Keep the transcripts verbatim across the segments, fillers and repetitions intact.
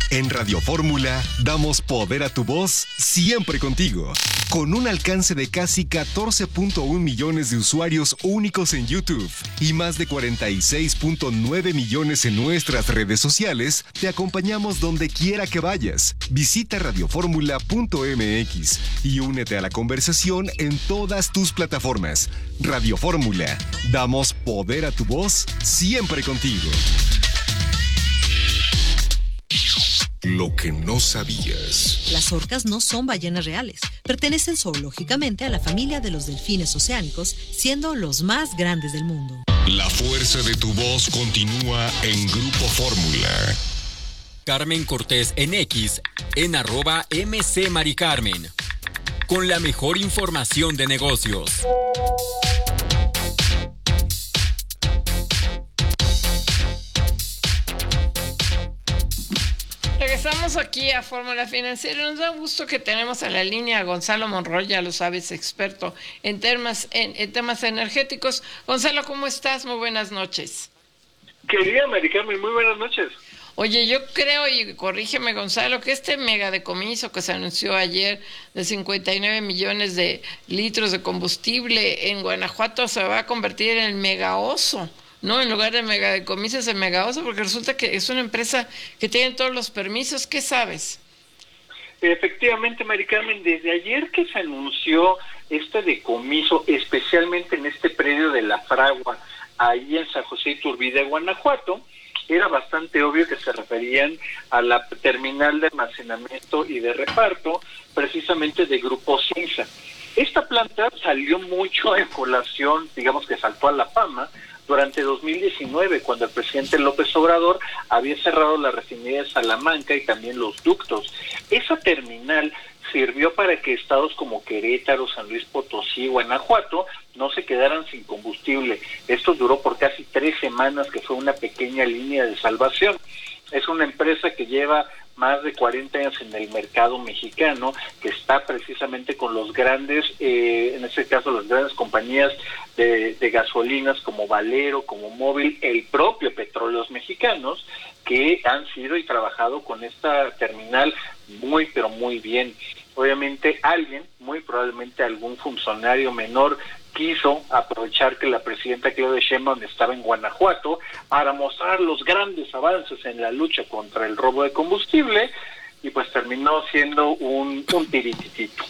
En Radio Fórmula damos poder a tu voz siempre contigo. Con un alcance de casi catorce punto uno millones de usuarios únicos en YouTube y más de cuarenta y seis punto nueve millones en nuestras redes sociales, te acompañamos donde quiera que vayas. Visita radioformula punto m x y únete a la conversación en todas tus plataformas. Radio Fórmula, damos poder a tu voz siempre contigo. Lo que no sabías. Las orcas no son ballenas reales. Pertenecen zoológicamente a la familia de los delfines oceánicos, siendo los más grandes del mundo. La fuerza de tu voz continúa en Grupo Fórmula. Carmen Cortés en X, en arroba mcmaricarmen. Con la mejor información de negocios. Regresamos aquí a Fórmula Financiera. Nos da gusto que tenemos en la línea a Gonzalo Monroy, ya lo sabes, experto en temas, en, en temas energéticos. Gonzalo, ¿cómo estás? Muy buenas noches. Querida Maricarmen, muy buenas noches. Oye, yo creo, y corrígeme Gonzalo, que este mega decomiso que se anunció ayer de cincuenta y nueve millones de litros de combustible en Guanajuato se va a convertir en el mega oso. No, en lugar de mega decomiso es el mega oso, porque resulta que es una empresa que tiene todos los permisos. ¿Qué sabes? Efectivamente, Mari Carmen, desde ayer que se anunció este decomiso, especialmente en este predio de La Fragua, ahí en San José Iturbide, Guanajuato, era bastante obvio que se referían a la terminal de almacenamiento y de reparto, precisamente de Grupo Cinza. Esta planta salió mucho en colación, digamos que saltó a la fama, durante dos mil diecinueve, cuando el presidente López Obrador había cerrado la refinería de Salamanca y también los ductos. Esa terminal sirvió para que estados como Querétaro, San Luis Potosí, Guanajuato no se quedaran sin combustible. Esto duró por casi tres semanas, que fue una pequeña línea de salvación. Es una empresa que lleva más de cuarenta años en el mercado mexicano, que está precisamente con los grandes, eh, en este caso las grandes compañías de, de gasolinas como Valero, como Móvil, el propio Petróleos Mexicanos, que han sido y trabajado con esta terminal muy, pero muy bien. Obviamente alguien, muy probablemente algún funcionario menor, quiso aprovechar que la presidenta Claudia Sheinbaum estaba en Guanajuato para mostrar los grandes avances en la lucha contra el robo de combustible, y pues terminó siendo un, un tirititito.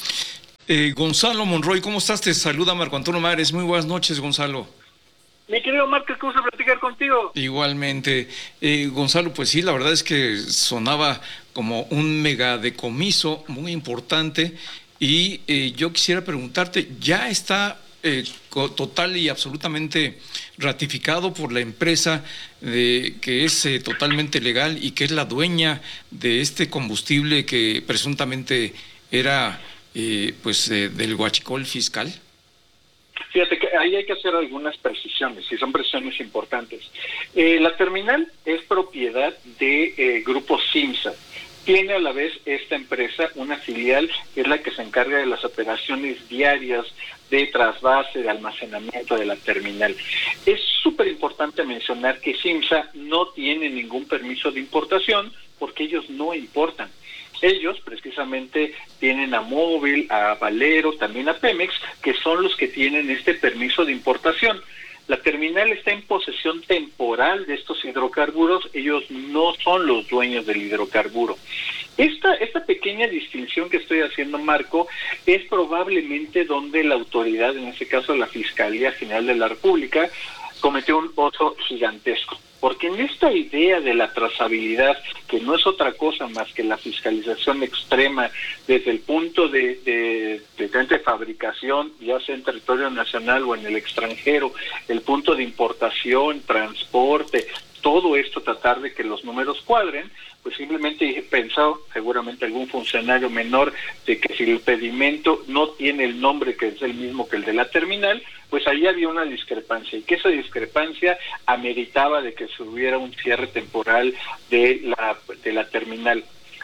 Eh, Gonzalo Monroy, ¿cómo estás? Te saluda Marco Antonio Mares. Muy buenas noches, Gonzalo. Mi querido Marco, qué gusto platicar contigo. Igualmente. Eh, Gonzalo, pues sí, la verdad es que sonaba como un mega decomiso muy importante. Y eh, yo quisiera preguntarte, ¿ya está eh, total y absolutamente ratificado por la empresa de, que es eh, totalmente legal y que es la dueña de este combustible que presuntamente era eh, pues eh, del huachicol fiscal? Fíjate que ahí hay que hacer algunas precisiones, y son precisiones importantes. Eh, la terminal es propiedad de eh, Grupo Cinza. Tiene a la vez esta empresa una filial que es la que se encarga de las operaciones diarias de trasvase, de almacenamiento de la terminal. Es súper importante mencionar que Cinza no tiene ningún permiso de importación porque ellos no importan. Ellos precisamente tienen a Móvil, a Valero, también a Pemex, que son los que tienen este permiso de importación. La terminal está en posesión temporal de estos hidrocarburos, ellos no son los dueños del hidrocarburo. Esta, esta pequeña distinción que estoy haciendo, Marco, es probablemente donde la autoridad, en este caso la Fiscalía General de la República, cometió un oso gigantesco. Porque en esta idea de la trazabilidad, que no es otra cosa más que la fiscalización extrema desde el punto de, de, de, de fabricación, ya sea en territorio nacional o en el extranjero, el punto de importación, transporte, todo esto, tratar de que los números cuadren, pues simplemente he pensado, seguramente algún funcionario menor, de que si el pedimento no tiene el nombre que es el mismo que el de la terminal, pues ahí había una discrepancia, y que esa discrepancia ameritaba de que se hubiera un cierre temporal de la, de la terminal.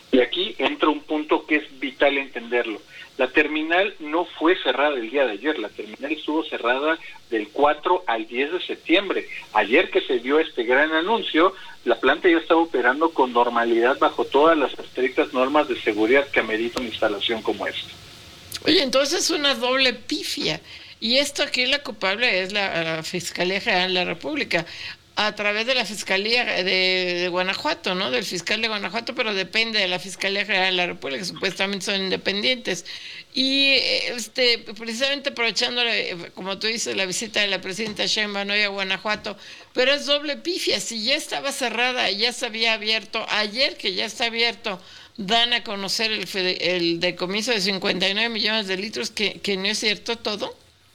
Y aquí entra un punto que es vital entenderlo. La terminal no fue cerrada el día de ayer, la terminal estuvo cerrada del cuatro al diez de septiembre. Ayer que se dio este gran anuncio, la planta ya estaba operando con normalidad bajo todas las estrictas normas de seguridad que amerita una instalación como esta. Oye, entonces es una doble pifia. Y esto aquí la culpable es la, la Fiscalía General de la República, a través de la Fiscalía de, de Guanajuato, ¿no? Del fiscal de Guanajuato, pero depende de la Fiscalía General de la República, que supuestamente son independientes. Y este precisamente aprovechando, como tú dices, la visita de la presidenta Sheinbaum hoy a Guanajuato, pero es doble pifia. Si ya estaba cerrada, ya se había abierto, ayer que ya está abierto, dan a conocer el, el decomiso de cincuenta y nueve millones de litros, que, que no es cierto todo.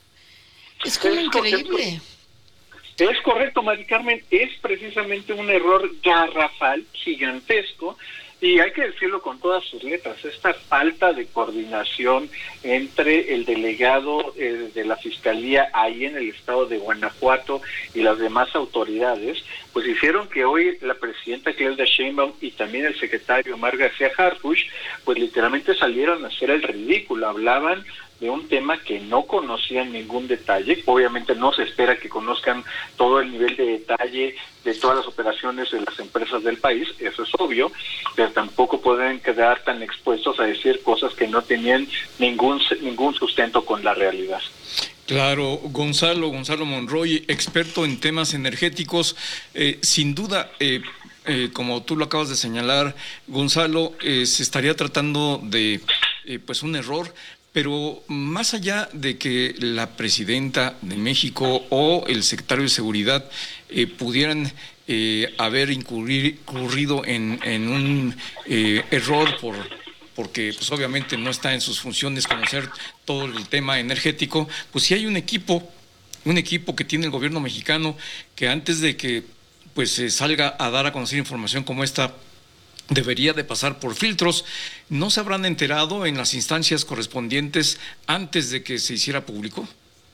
Es como es increíble. Correcto. Es correcto, Mari Carmen, es precisamente un error garrafal, gigantesco, y hay que decirlo con todas sus letras, esta falta de coordinación entre el delegado eh, de la Fiscalía ahí en el estado de Guanajuato y las demás autoridades, pues hicieron que hoy la presidenta Claudia Sheinbaum y también el secretario Omar García Harfuch, pues literalmente salieron a hacer el ridículo, hablaban de un tema que no conocían ningún detalle. Obviamente no se espera que conozcan todo el nivel de detalle de todas las operaciones de las empresas del país, eso es obvio, pero tampoco pueden quedar tan expuestos a decir cosas que no tenían ningún ningún sustento con la realidad. Claro, Gonzalo, Gonzalo Monroy, experto en temas energéticos, eh, sin duda, eh, eh, como tú lo acabas de señalar, Gonzalo, eh, se estaría tratando de eh, pues un error. Pero más allá de que la presidenta de México o el secretario de Seguridad eh, pudieran eh, haber incurrir, incurrido en, en un eh, error por porque pues obviamente no está en sus funciones conocer todo el tema energético, pues sí hay un equipo, un equipo que tiene el gobierno mexicano que antes de que pues se salga a dar a conocer información como esta, debería de pasar por filtros. ¿No se habrán enterado en las instancias correspondientes antes de que se hiciera público?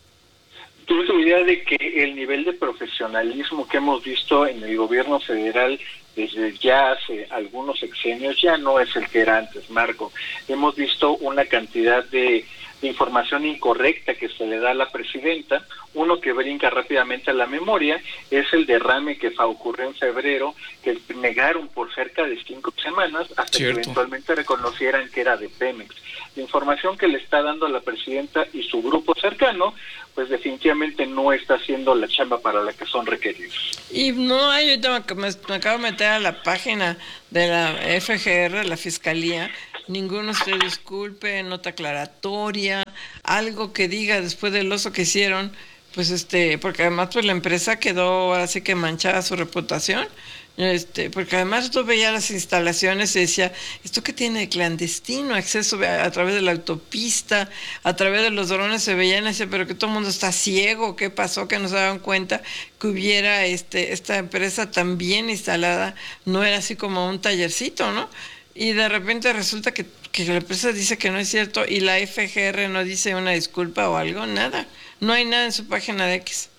Tuve tu idea de que el nivel de profesionalismo que hemos visto en el gobierno federal desde ya hace algunos sexenios ya no es el que era antes, Marco. Hemos visto una cantidad de, de información incorrecta que se le da a la presidenta. Uno que brinca rápidamente a la memoria es el derrame que ocurrió en febrero, que negaron por cerca de cinco semanas hasta Cierto. que eventualmente reconocieran que era de Pemex. La información que le está dando a la presidenta y su grupo cercano, pues definitivamente no está haciendo la chamba para la que son requeridos. Y no hay, ahorita me, me acabo de meter a la página de la F G R, la Fiscalía, ninguno se disculpe, nota aclaratoria, algo que diga después del oso que hicieron, pues este, porque además pues la empresa quedó así que manchada su reputación, este, porque además tú veías las instalaciones y decía, ¿esto qué tiene de clandestino? Acceso a, a través de la autopista, a través de los drones se veían, y decía, pero que todo el mundo está ciego, ¿qué pasó? Que no se daban cuenta que hubiera este, esta empresa tan bien instalada, no era así como un tallercito, ¿no? Y de repente resulta que, que la empresa dice que no es cierto y la F G R no dice una disculpa o algo, nada. No hay nada en su página de X.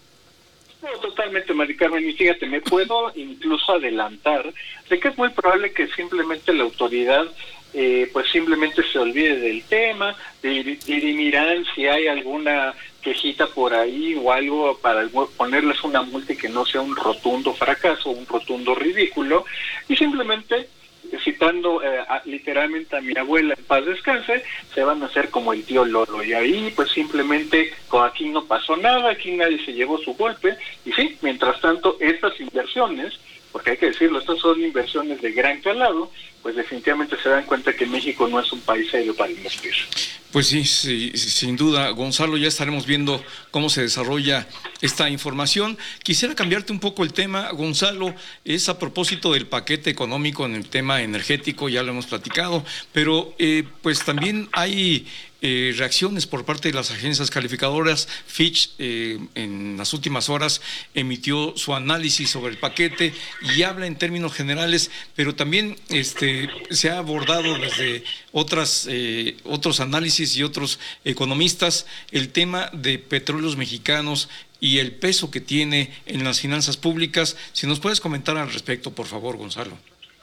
No, totalmente, Mari Carmen, y fíjate, me puedo incluso adelantar de que es muy probable que simplemente la autoridad eh, pues simplemente se olvide del tema, dirimirán si hay alguna quejita por ahí o algo para ponerles una multa y que no sea un rotundo fracaso, un rotundo ridículo, y simplemente citando eh, a, literalmente a mi abuela, en paz descanse, se van a hacer como el tío Lolo, y ahí pues simplemente aquí no pasó nada, aquí nadie se llevó su golpe, y sí, mientras tanto estas inversiones, porque hay que decirlo, estas son inversiones de gran calado, pues definitivamente se dan cuenta que México no es un país serio para invertir. Pues sí, sí, sin duda, Gonzalo, ya estaremos viendo cómo se desarrolla esta información. Quisiera cambiarte un poco el tema, Gonzalo, es a propósito del paquete económico en el tema energético, ya lo hemos platicado, pero eh, pues también hay eh, reacciones por parte de las agencias calificadoras. Fitch eh, en las últimas horas emitió su análisis sobre el paquete y habla en términos generales, pero también este, se ha abordado desde otras eh, otros análisis y otros economistas el tema de Petróleos Mexicanos y el peso que tiene en las finanzas públicas. Si nos puedes comentar al respecto, por favor, Gonzalo.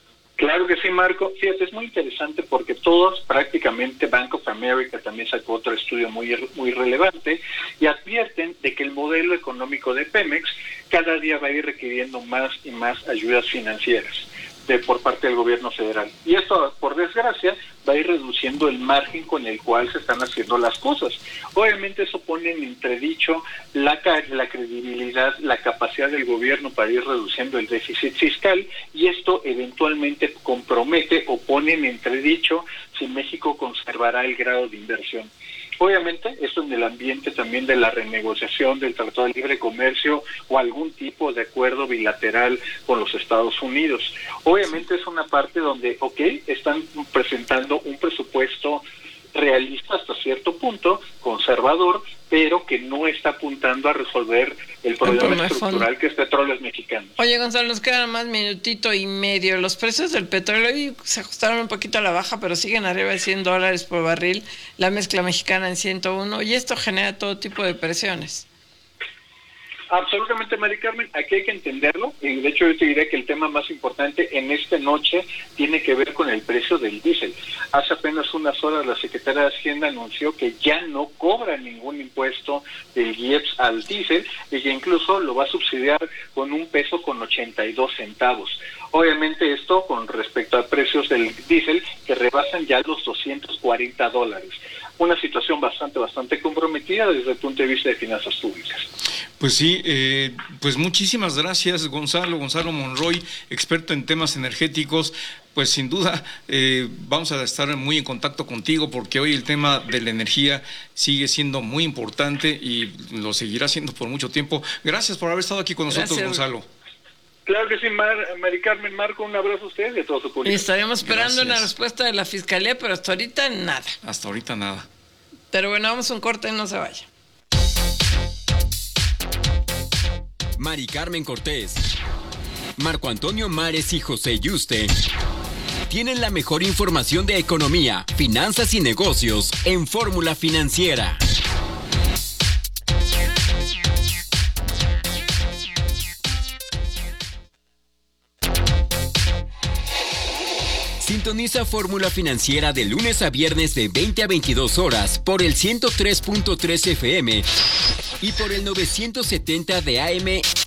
Claro que sí, Marco. Fíjate, es muy interesante porque todos, prácticamente Bank of America también sacó otro estudio muy muy relevante y advierten de que el modelo económico de Pemex cada día va a ir requiriendo más y más ayudas financieras de por parte del gobierno federal. Y esto, por desgracia, va a ir reduciendo el margen con el cual se están haciendo las cosas. Obviamente eso pone en entredicho la, la credibilidad, la capacidad del gobierno para ir reduciendo el déficit fiscal, y esto eventualmente compromete o pone en entredicho si México conservará el grado de inversión. Obviamente, esto en el ambiente también de la renegociación del Tratado de Libre Comercio o algún tipo de acuerdo bilateral con los Estados Unidos. Obviamente es una parte donde, ok, están presentando un presupuesto realista hasta cierto punto, conservador, pero que no está apuntando a resolver el problema estructural que es Petróleos Mexicanos. Oye, Gonzalo, nos queda más minutito y medio. Los precios del petróleo hoy se ajustaron un poquito a la baja, pero siguen arriba de cien dólares por barril, la mezcla mexicana en ciento uno, y esto genera todo tipo de presiones. Absolutamente, Mari Carmen, aquí hay que entenderlo, y de hecho yo te diré que el tema más importante en esta noche tiene que ver con el precio del diésel. Hace apenas unas horas la Secretaría de Hacienda anunció que ya no cobra ningún impuesto del I E P S al diésel y que incluso lo va a subsidiar con un peso con ochenta y dos centavos. Obviamente esto con respecto a precios del diésel que rebasan ya los doscientos cuarenta dólares. Una situación bastante, bastante comprometida desde el punto de vista de finanzas públicas. Pues sí, eh, pues muchísimas gracias, Gonzalo, Gonzalo Monroy, experto en temas energéticos. Pues sin duda eh, vamos a estar muy en contacto contigo porque hoy el tema de la energía sigue siendo muy importante y lo seguirá siendo por mucho tiempo. Gracias por haber estado aquí con nosotros, gracias, Gonzalo. Claro que sí, Mar, Mari Carmen, Marco, un abrazo a ustedes y a todo su público. Y estaremos esperando Gracias. Una respuesta de la Fiscalía, pero hasta ahorita nada. Hasta ahorita nada. Pero bueno, vamos a un corte y no se vaya. Mari Carmen Cortés, Marco Antonio Mares y José Yuste tienen la mejor información de economía, finanzas y negocios en Fórmula Financiera. Sintoniza Fórmula Financiera de lunes a viernes de veinte a veintidós horas por el ciento tres punto tres F M y por el novecientos setenta de A M